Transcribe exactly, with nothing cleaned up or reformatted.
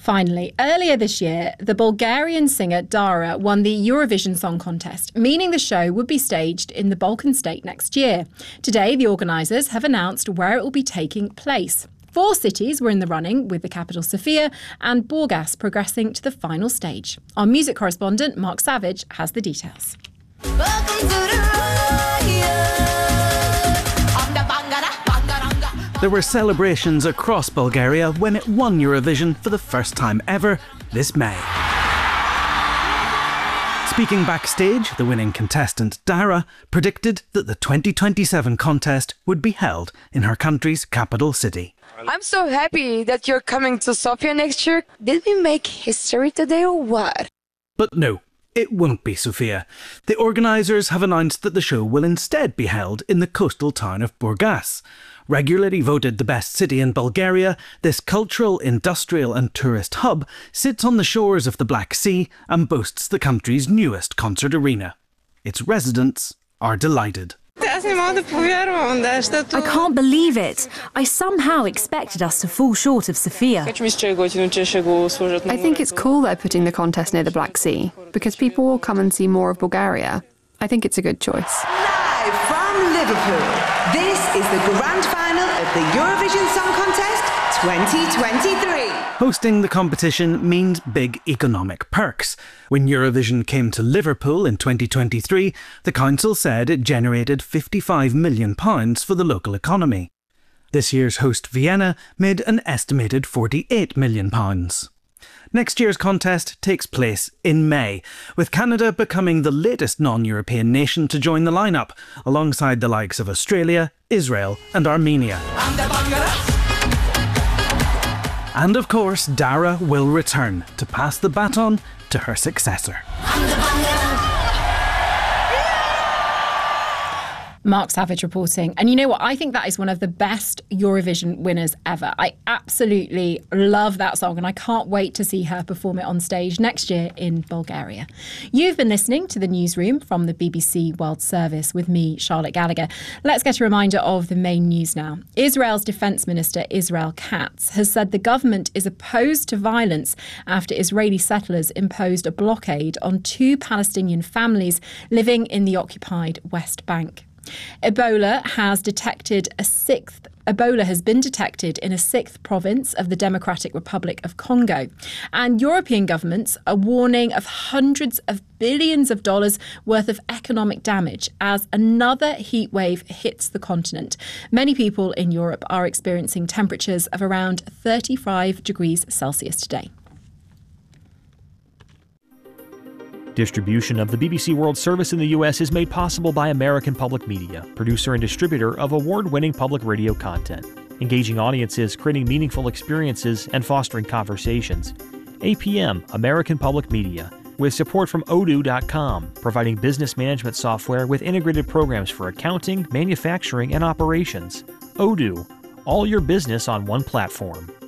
Finally, earlier this year, the Bulgarian singer Dara won the Eurovision Song Contest, meaning the show would be staged in the Balkan state next year. Today, the organisers have announced where it will be taking place. Four cities were in the running, with the capital Sofia and Burgas progressing to the final stage. Our music correspondent, Mark Savage, has the details. There were celebrations across Bulgaria when it won Eurovision for the first time ever this May. Speaking backstage, the winning contestant Dara predicted that the twenty twenty-seven contest would be held in her country's capital city. I'm so happy that you're coming to Sofia next year. Did we make history today or what? But no, it won't be Sofia. The organisers have announced that the show will instead be held in the coastal town of Burgas. Regularly voted the best city in Bulgaria, this cultural, industrial and tourist hub sits on the shores of the Black Sea and boasts the country's newest concert arena. Its residents are delighted. I can't believe it. I somehow expected us to fall short of Sofia. I think it's cool they're putting the contest near the Black Sea, because people will come and see more of Bulgaria. I think it's a good choice. Live from Liverpool, this is the grand final of the Eurovision Song Contest twenty twenty-three. Hosting the competition means big economic perks. When Eurovision came to Liverpool in twenty twenty-three, the council said it generated fifty-five million pounds for the local economy. This year's host Vienna made an estimated forty-eight million pounds. Next year's contest takes place in May, with Canada becoming the latest non-European nation to join the lineup, alongside the likes of Australia, Israel and Armenia. And of course, Dara will return to pass the baton to her successor. Mark Savage reporting. And you know what? I think that is one of the best Eurovision winners ever. I absolutely love that song and I can't wait to see her perform it on stage next year in Bulgaria. You've been listening to The Newsroom from the B B C World Service with me, Charlotte Gallagher. Let's get a reminder of the main news now. Israel's Defence Minister Israel Katz has said the government is opposed to violence after Israeli settlers imposed a blockade on two Palestinian families living in the occupied West Bank. Ebola has detected a sixth Ebola has been detected in a sixth province of the Democratic Republic of Congo. And European governments are warning of hundreds of billions of dollars worth of economic damage as another heat wave hits the continent. Many people in Europe are experiencing temperatures of around thirty-five degrees Celsius today. Distribution of the B B C World Service in the U S is made possible by American Public Media, producer and distributor of award-winning public radio content, engaging audiences, creating meaningful experiences, and fostering conversations. A P M, American Public Media, with support from odoo dot com, providing business management software with integrated programs for accounting, manufacturing, and operations. Odoo, all your business on one platform.